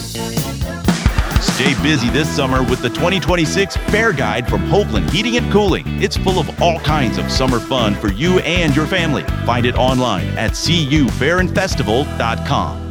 Stay busy this summer with the 2026 Fair Guide from Hoagland Heating and Cooling. It's full of all kinds of summer fun for you and your family. Find it online at cufairdfestival.com.